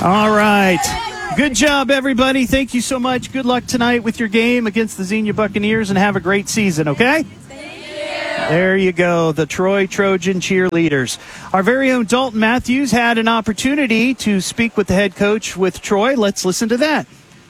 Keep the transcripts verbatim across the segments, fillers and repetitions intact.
All right. Good job, everybody. Thank you so much. Good luck tonight with your game against the Xenia Buccaneers, and have a great season, okay? Thank you. There you go, the Troy Trojan cheerleaders. Our very own Dalton Matthews had an opportunity to speak with the head coach with Troy. Let's listen to that.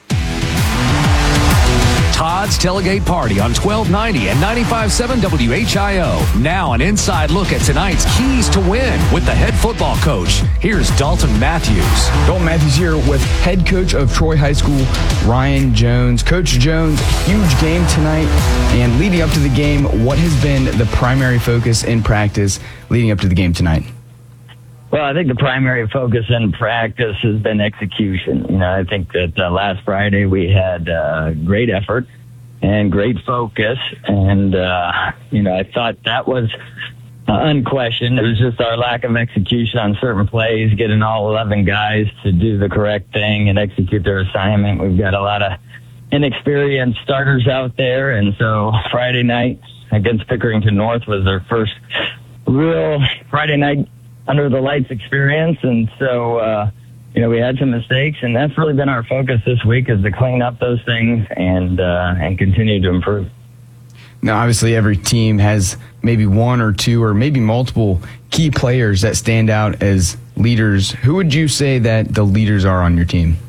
Todd's Tailgate Party on twelve ninety and ninety-five point seven W H I O. Now an inside look at tonight's keys to win with the head football coach. Here's Dalton Matthews. Dalton Matthews here with head coach of Troy High School, Ryan Jones. Coach Jones, huge game tonight. And leading up to the game, what has been the primary focus in practice leading up to the game tonight? Well, I think the primary focus in practice has been execution. You know, I think that uh, last Friday we had uh, great effort and great focus, and, uh, you know, I thought that was uh, unquestioned. It was just our lack of execution on certain plays, getting all eleven guys to do the correct thing and execute their assignment. We've got a lot of inexperienced starters out there, and so Friday night against Pickerington North was their first real Friday night under the lights experience, and so uh you know we had some mistakes, and that's really been our focus this week, is to clean up those things and uh and continue to improve. Now obviously every team has maybe one or two or maybe multiple key players that stand out as leaders. Who would you say that the leaders are on your team?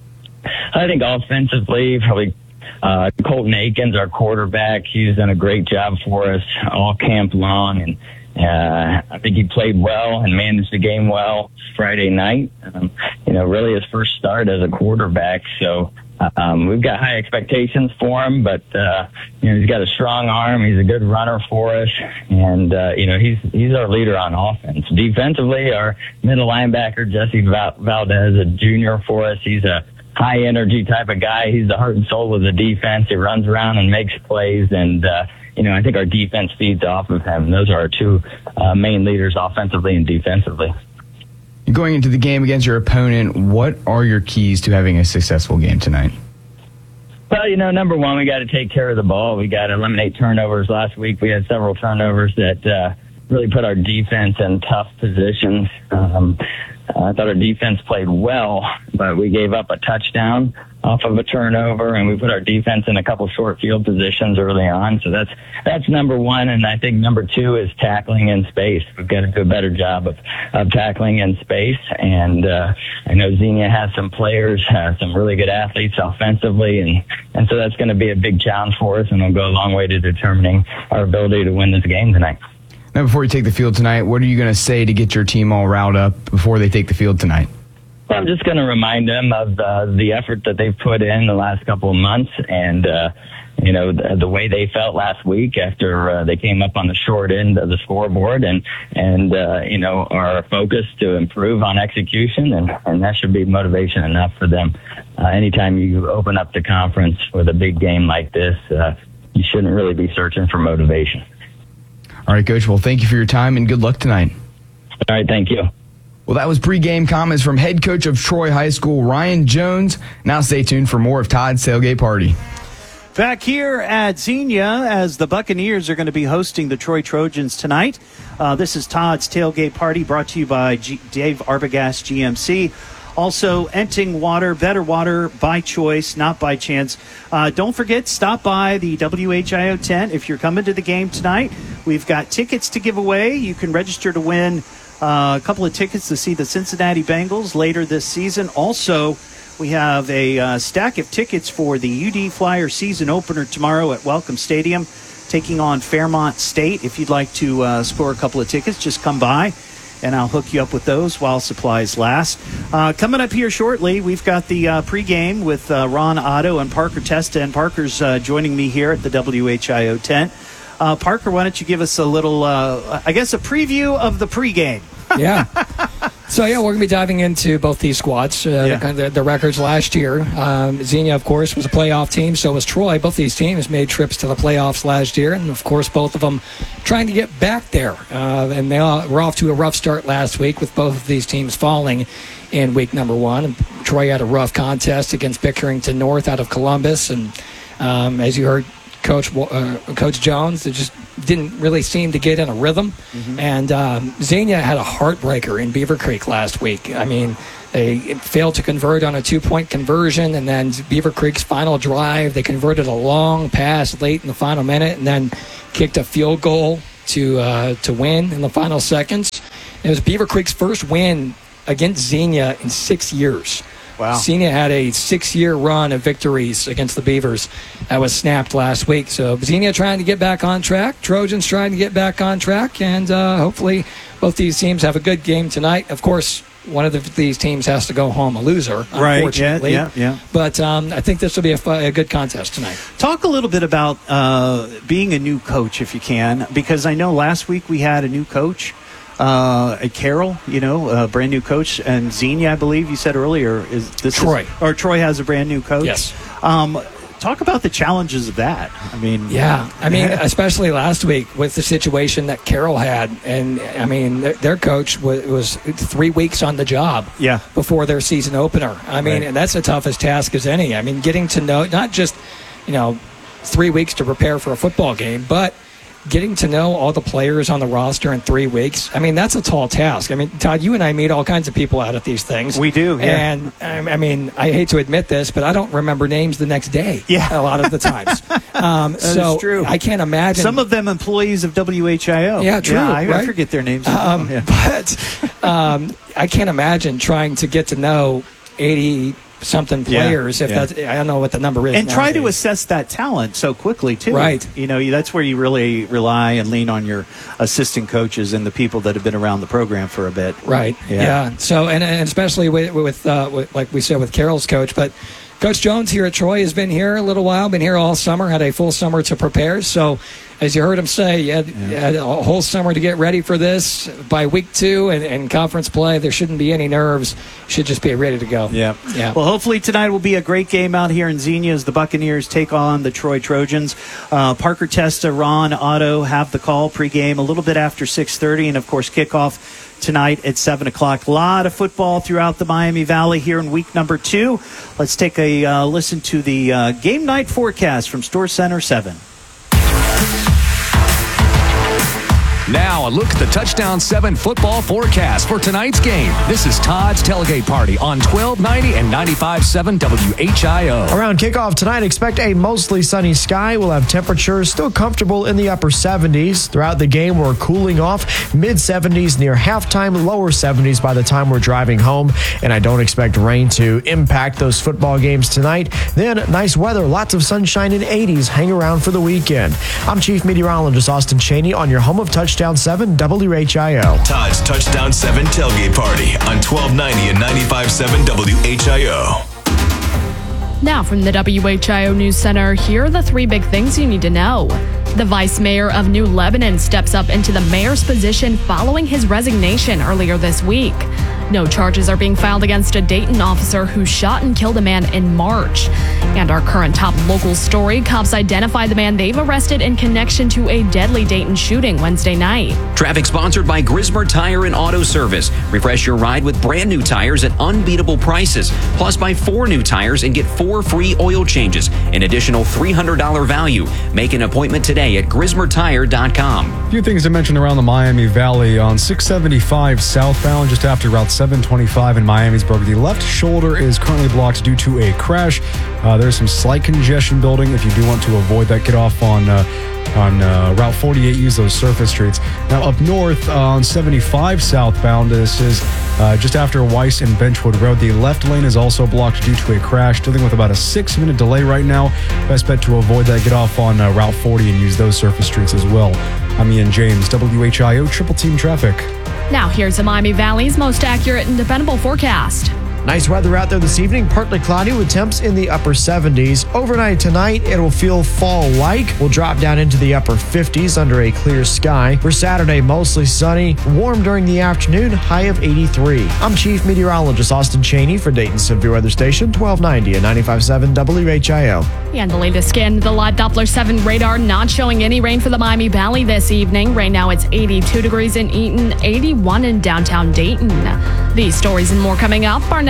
I think offensively, probably uh Colton Akins, our quarterback. He's done a great job for us all camp long, and Uh, I think he played well and managed the game well Friday night. Um, you know, really his first start as a quarterback. So um, we've got high expectations for him, but uh, you know, he's got a strong arm. He's a good runner for us, and uh, you know, he's he's our leader on offense. Defensively, our middle linebacker Jesse Val- Valdez, a junior for us. He's a high energy type of guy. He's the heart and soul of the defense. He runs around and makes plays, and uh, you know, I think our defense feeds off of him. Those are our two uh, main leaders, offensively and defensively. Going into the game against your opponent, what are your keys to having a successful game tonight? Well, you know, number one, we got to take care of the ball. We got to eliminate turnovers. Last week we had several turnovers that uh, really put our defense in tough positions. Um, I thought our defense played well, but we gave up a touchdown off of a turnover, and we put our defense in a couple short field positions early on. So that's that's number one, and I think number two is tackling in space. We've got to do a better job of, of tackling in space, and uh, I know Xenia has some players, uh, some really good athletes offensively, and, and so that's going to be a big challenge for us, and it'll go a long way to determining our ability to win this game tonight. Now, before you take the field tonight, what are you going to say to get your team all riled up before they take the field tonight? Well, I'm just going to remind them of uh, the effort that they've put in the last couple of months, and uh, you know the, the way they felt last week after uh, they came up on the short end of the scoreboard, and and uh, you know our focus to improve on execution, and, and that should be motivation enough for them. Uh, anytime you open up the conference with a big game like this, uh, you shouldn't really be searching for motivation. All right, Coach. Well, thank you for your time, and good luck tonight. All right, thank you. Well, that was pregame comments from head coach of Troy High School, Ryan Jones. Now stay tuned for more of Todd's Tailgate Party. Back here at Xenia, as the Buccaneers are going to be hosting the Troy Trojans tonight. Uh, this is Todd's Tailgate Party, brought to you by G- Dave Arbogast G M C. Also, Enting Water, better water by choice, not by chance. Uh, don't forget, stop by the W H I O tent if you're coming to the game tonight. We've got tickets to give away. You can register to win uh, a couple of tickets to see the Cincinnati Bengals later this season. Also, we have a uh, stack of tickets for the U D Flyer season opener tomorrow at Welcome Stadium, taking on Fairmont State. If you'd like to uh, score a couple of tickets, just come by, and I'll hook you up with those while supplies last. Uh, coming up here shortly, we've got the uh, pregame with uh, Ron Otto and Parker Testa, and Parker's uh, joining me here at the W H I O tent. Uh, Parker, why don't you give us a little, uh, I guess, a preview of the pregame? Yeah. So, yeah, we're going to be diving into both these squads, uh, yeah. the, the records last year. Um, Xenia, of course, was a playoff team. So was Troy. Both these teams made trips to the playoffs last year. And, of course, both of them trying to get back there. Uh, and they all, were off to a rough start last week with both of these teams falling in week number one. And Troy had a rough contest against Pickerington North out of Columbus. And um, as you heard, Coach uh, Coach Jones, they're just didn't really seem to get in a rhythm. Mm-hmm. And um, Xenia had a heartbreaker in Beaver Creek last week. I mean, they failed to convert on a two-point conversion, and then Beaver Creek's final drive, they converted a long pass late in the final minute and then kicked a field goal to uh, to win in the final seconds. It was Beaver Creek's first win against Xenia in six years. Wow. Xenia had a six-year run of victories against the Beavers that was snapped last week. So Xenia trying to get back on track. Trojans trying to get back on track. And uh, hopefully both these teams have a good game tonight. Of course, one of the, these teams has to go home a loser, unfortunately. Right, yeah, yeah, yeah. But um, I think this will be a, a good contest tonight. Talk a little bit about uh, being a new coach, if you can, because I know last week we had a new coach. Uh, Carol, you know, a brand new coach, and Xenia, I believe you said earlier, is this Troy, is, or Troy has a brand new coach. Yes. Um, talk about the challenges of that. I mean, yeah, I mean, especially last week with the situation that Carol had, and I mean, their, their coach was, was three weeks on the job. Yeah. Before their season opener. I mean, right. and that's the toughest task as any. I mean, getting to know not just, you know, three weeks to prepare for a football game, but getting to know all the players on the roster in three weeks, I mean, that's a tall task. I mean, Todd, you and I meet all kinds of people out at these things. We do, yeah. And, I mean, I hate to admit this, but I don't remember names the next day yeah. a lot of the times. Um, that so is true. I can't imagine. Some of them employees of W H I O. Yeah, true. Yeah, I, right? I forget their names. Um, yeah. But um, I can't imagine trying to get to know eighty something players, yeah, if yeah. that's, I don't know what the number is. And try nowadays. to assess that talent so quickly, too. Right. You know, that's where you really rely and lean on your assistant coaches and the people that have been around the program for a bit. Right. Yeah. yeah. So, and, and especially with, with, uh, with, like we said, with Carol's coach, but Coach Jones here at Troy has been here a little while, been here all summer, had a full summer to prepare. So, as you heard him say, you had, yeah. you had a whole summer to get ready for this. By week two and, and conference play, there shouldn't be any nerves. Should just be ready to go. Yeah. yeah. Well, hopefully tonight will be a great game out here in Xenia as the Buccaneers take on the Troy Trojans. Uh, Parker Testa, Ron, Otto have the call pregame a little bit after six thirty, and, of course, kickoff tonight at seven o'clock. A lot of football throughout the Miami Valley here in week number two. Let's take a uh, listen to the uh, game night forecast from Store Center seven. Now, a look at the Touchdown seven football forecast for tonight's game. This is Todd's Tailgate Party on twelve ninety and ninety-five point seven W H I O. Around kickoff tonight, expect a mostly sunny sky. We'll have temperatures still comfortable in the upper seventies. Throughout the game, we're cooling off, mid seventies near halftime, lower seventies by the time we're driving home. And I don't expect rain to impact those football games tonight. Then, nice weather, lots of sunshine in eighties. Hang around for the weekend. I'm Chief Meteorologist Austin Cheney on your home of Touchdown seven W H I O. Todd's Touchdown seven Tailgate Party on twelve ninety and ninety-five point seven W H I O. Now from the W H I O News Center, here are the three big things you need to know. The vice mayor of New Lebanon steps up into the mayor's position following his resignation earlier this week. No charges are being filed against a Dayton officer who shot and killed a man in March. And our current top local story, cops identify the man they've arrested in connection to a deadly Dayton shooting Wednesday night. Traffic sponsored by Grismer Tire and Auto Service. Refresh your ride with brand new tires at unbeatable prices. Plus, buy four new tires and get four free oil changes, an additional three hundred dollars value. Make an appointment today at grismer tire dot com. A few things to mention around the Miami Valley. On six seventy-five southbound, just after Route seven twenty-five in Miamisburg, the left shoulder is currently blocked due to a crash. Uh, there's some slight congestion building. If you do want to avoid that, get off on uh, on uh, Route forty-eight, use those surface streets. Now up north uh, on seventy-five southbound, this is uh, just after Weiss and Benchwood Road. The left lane is also blocked due to a crash, dealing with about a six minute delay right now. Best bet to avoid that, get off on uh, Route forty and use those surface streets as well. I'm Ian James, W H I O Triple Team Traffic. Now here's the Miami Valley's most accurate and dependable forecast. Nice weather out there this evening, partly cloudy with temps in the upper seventies. Overnight tonight, it'll feel fall-like. We'll drop down into the upper fifties under a clear sky. For Saturday, mostly sunny, warm during the afternoon, high of eighty-three. I'm Chief Meteorologist Austin Cheney for Dayton Severe Weather Station, twelve ninety and ninety-five point seven W H I O. And the latest scan, the live Doppler seven radar not showing any rain for the Miami Valley this evening. Right now it's eighty-two degrees in Eaton, eighty-one in downtown Dayton. These stories and more coming up. Our next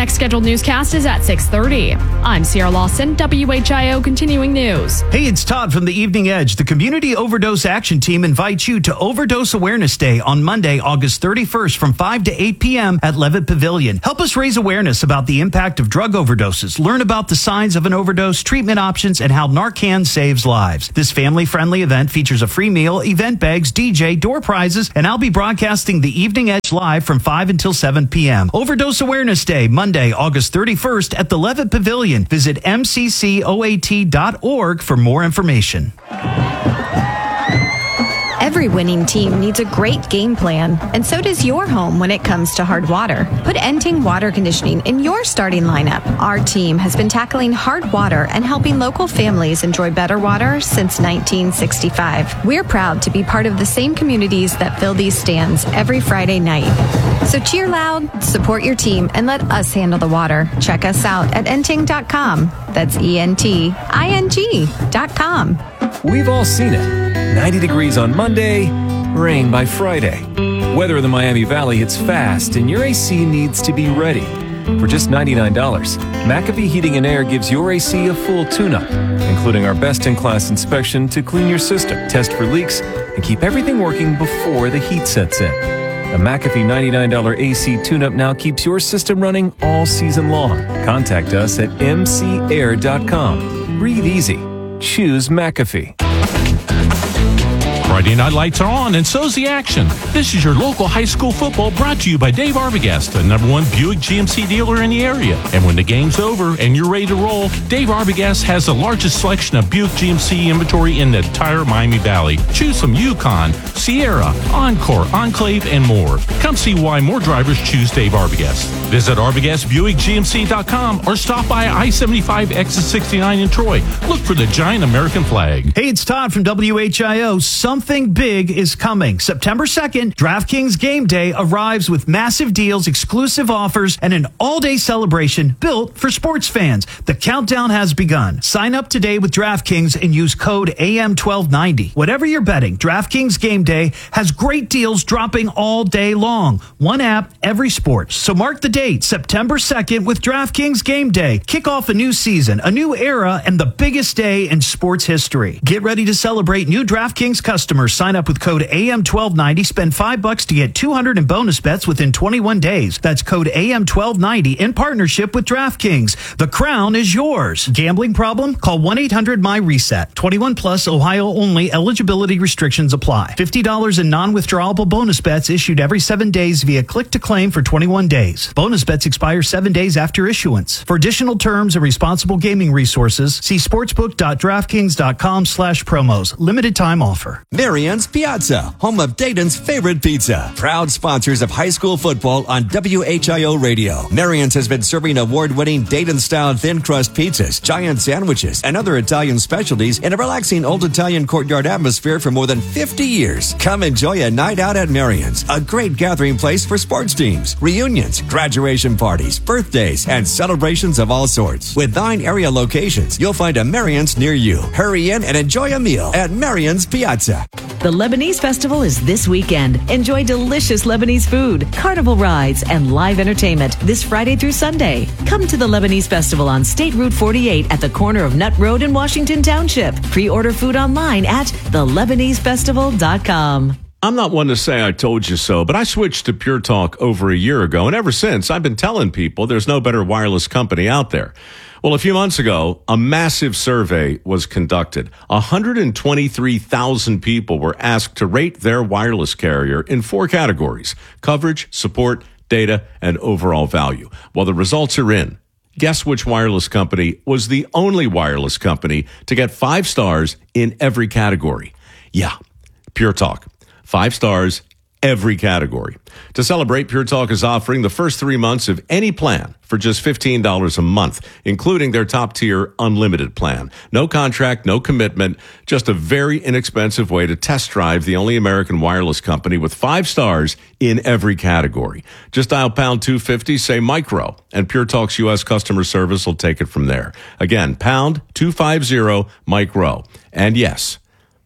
next scheduled newscast is at six thirty. I'm Sierra Lawson, W H I O Continuing News. Hey, it's Todd from the Evening Edge. The Community Overdose Action Team invites you to Overdose Awareness Day on Monday, August thirty-first from five to eight p.m. at Levitt Pavilion. Help us raise awareness about the impact of drug overdoses. Learn about the signs of an overdose, treatment options, and how Narcan saves lives. This family-friendly event features a free meal, event bags, D J, door prizes, and I'll be broadcasting the Evening Edge live from five until seven p.m. Overdose Awareness Day, Monday, August thirty-first at the Levitt Pavilion. Visit m c c o a t dot org for more information. Every winning team needs a great game plan, and so does your home when it comes to hard water. Put Enting Water Conditioning in your starting lineup. Our team has been tackling hard water and helping local families enjoy better water since nineteen sixty-five. We're proud to be part of the same communities that fill these stands every Friday night. So cheer loud, support your team, and let us handle the water. Check us out at enting dot com. That's E N T I N G dot com. We've all seen it. ninety degrees on Monday, rain by Friday. Weather in the Miami Valley hits fast, and your A C needs to be ready. For just ninety-nine dollars, McAfee Heating and Air gives your A C a full tune-up, including our best-in-class inspection to clean your system, test for leaks, and keep everything working before the heat sets in. The McAfee ninety-nine dollars A C tune-up now keeps your system running all season long. Contact us at m c air dot com. Breathe easy. Choose McAfee. Friday night lights are on, and so's the action. This is your local high school football brought to you by Dave Arbogast, the number one Buick G M C dealer in the area. And when the game's over and you're ready to roll, Dave Arbogast has the largest selection of Buick G M C inventory in the entire Miami Valley. Choose from Yukon, Sierra, Encore, Enclave, and more. Come see why more drivers choose Dave Arbogast. Visit arbogast buick g m c dot com or stop by I seventy-five exit sixty-nine in Troy. Look for the giant American flag. Hey, it's Todd from W H I O. Something big is coming. September second, DraftKings Game Day arrives with massive deals, exclusive offers, and an all-day celebration built for sports fans. The countdown has begun. Sign up today with DraftKings and use code A M twelve ninety. Whatever you're betting, DraftKings Game Day has great deals dropping all day long. One app, every sport. So mark the date, September second with DraftKings Game Day. Kick off a new season, a new era, and the biggest day in sports history. Get ready to celebrate new DraftKings customers. Sign up with code A M twelve ninety. Spend five bucks to get two hundred in bonus bets within twenty-one days. That's code A M twelve ninety in partnership with DraftKings. The crown is yours. Gambling problem? Call one eight hundred my reset. twenty-one plus, Ohio only. Eligibility restrictions apply. fifty dollars in non-withdrawable bonus bets issued every seven days via click to claim for twenty-one days. Bonus bets expire seven days after issuance. For additional terms and responsible gaming resources, see sportsbook dot draftkings dot com slash promos. Limited time offer. Marian's Piazza, home of Dayton's favorite pizza. Proud sponsors of high school football on W H I O Radio. Marian's has been serving award-winning Dayton-style thin crust pizzas, giant sandwiches, and other Italian specialties in a relaxing old Italian courtyard atmosphere for more than fifty years. Come enjoy a night out at Marian's, a great gathering place for sports teams, reunions, graduation parties, birthdays, and celebrations of all sorts. With nine area locations, you'll find a Marian's near you. Hurry in and enjoy a meal at Marian's Piazza. The Lebanese Festival is this weekend. Enjoy delicious Lebanese food, carnival rides, and live entertainment this Friday through Sunday. Come to the Lebanese Festival on State Route forty-eight at the corner of Nutt Road in Washington Township. Pre-order food online at the lebanese festival dot com. I'm not one to say I told you so, but I switched to Pure Talk over a year ago, and ever since, I've been telling people there's no better wireless company out there. Well, a few months ago, a massive survey was conducted. one hundred twenty-three thousand people were asked to rate their wireless carrier in four categories: coverage, support, data, and overall value. Well, the results are in. Guess which wireless company was the only wireless company to get five stars in every category? Yeah, Pure Talk. Five stars, every category. To celebrate, Pure Talk is offering the first three months of any plan for just fifteen dollars a month, including their top-tier unlimited plan. No contract, no commitment, just a very inexpensive way to test drive the only American wireless company with five stars in every category. Just dial pound two fifty, say micro, and Pure Talk's U S customer service will take it from there. Again, pound two fifty, micro. And yes,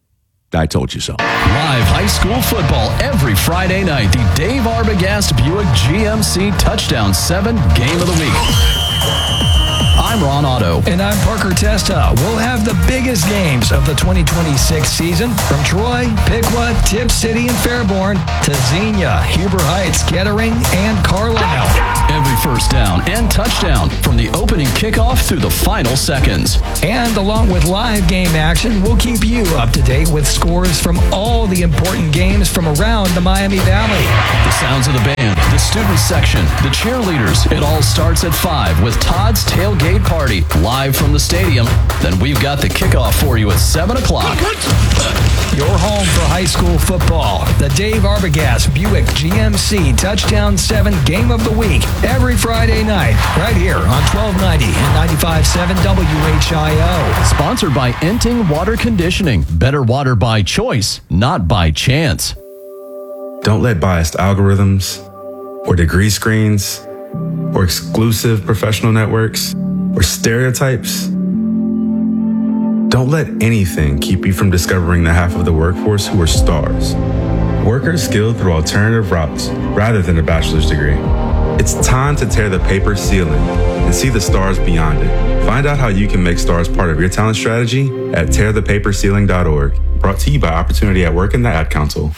I told you so. Live high school football every Friday night. The Dave Arbogast Buick G M C Touchdown seven Game of the Week. I'm Ron Otto. And I'm Parker Testa. We'll have the biggest games of the twenty twenty-six season from Troy, Piqua, Tip City, and Fairborn to Xenia, Huber Heights, Kettering, and Carlisle. Every first down and touchdown from the opening kickoff through the final seconds. And along with live game action, we'll keep you up to date with scores from all the important games from around the Miami Valley. The sounds of the band, the student section, the cheerleaders. It all starts at five with Todd's Tailgate Party live from the stadium. Then we've got the kickoff for you at seven o'clock. Your home for high school football. The Dave Arbogast Buick G M C Touchdown seven Game of the Week. Every Friday night, right here on twelve ninety and ninety-five point seven W H I O. Sponsored by Enting Water Conditioning. Better water by choice, not by chance. Don't let biased algorithms or degree screens or exclusive professional networks or stereotypes. Don't let anything keep you from discovering the half of the workforce who are stars. Workers skilled through alternative routes rather than a bachelor's degree. It's time to tear the paper ceiling and see the stars beyond it. Find out how you can make stars part of your talent strategy at tear the paper ceiling dot org. Brought to you by Opportunity at Work and the Ad Council.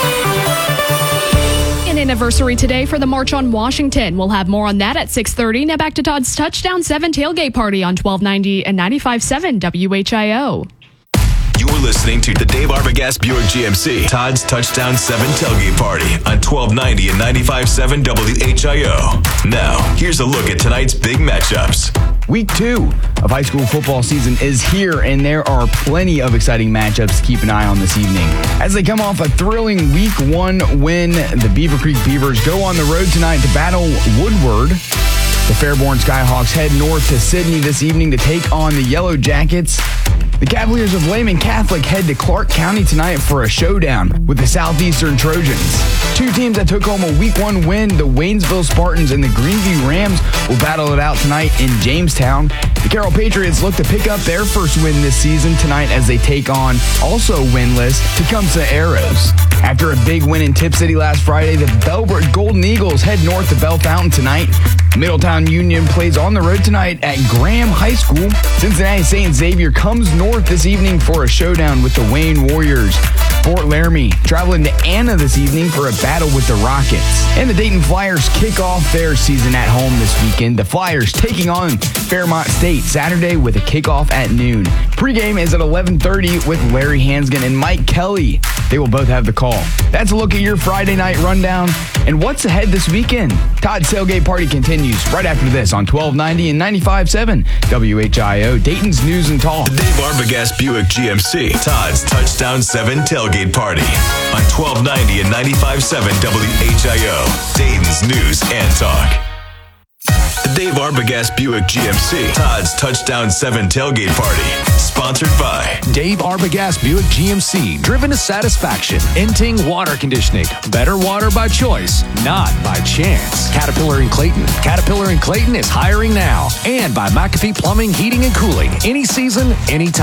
An anniversary today for the March on Washington. We'll have more on that at six thirty. Now back to Todd's Touchdown seven Tailgate Party on twelve ninety and ninety-five point seven W H I O. You're listening to the Dave Arbogast Buick G M C Todd's Touchdown seven Tailgate Party on twelve ninety and ninety-five point seven W H I O. Now, here's a look at tonight's big matchups. Week two of high school football season is here, and there are plenty of exciting matchups to keep an eye on this evening. As they come off a thrilling week one win, the Beaver Creek Beavers go on the road tonight to battle Woodward. The Fairborn Skyhawks head north to Sydney this evening to take on the Yellow Jackets. The Cavaliers of Lehman Catholic head to Clark County tonight for a showdown with the Southeastern Trojans. Two teams that took home a week one win, the Waynesville Spartans and the Greenview Rams, will battle it out tonight in Jamestown. The Carroll Patriots look to pick up their first win this season tonight as they take on, also winless, Tecumseh Arrows. After a big win in Tip City last Friday, the Bellbrook Golden Eagles head north to Bell Fountain tonight. Middletown Union plays on the road tonight at Graham High School. Cincinnati Saint Xavier comes north this evening for a showdown with the Wayne Warriors. Fort Laramie traveling to Anna this evening for a battle with the Rockets. And the Dayton Flyers kick off their season at home this weekend. The Flyers taking on Fairmont State Saturday with a kickoff at noon. Pre-game is at eleven thirty with Larry Hansgen and Mike Kelly. They will both have the call. That's a look at your Friday night rundown and what's ahead this weekend. Todd's Tailgate Party continues right after this on twelve ninety and ninety-five point seven W H I O, Dayton's News and Talk. The Dave Arbogast Buick G M C Todd's Touchdown seven Tailgate Party on twelve ninety and ninety-five point seven W H I O, Dayton's News and Talk. The Dave Arbogast Buick G M C Todd's Touchdown seven Tailgate Party, sponsored by Dave Arbogast Buick G M C, driven to satisfaction. Enting Water Conditioning. Better water by choice, not by chance. Caterpillar and Clayton. Caterpillar and Clayton is hiring now. And by McAfee Plumbing, Heating, and Cooling. Any season, anytime.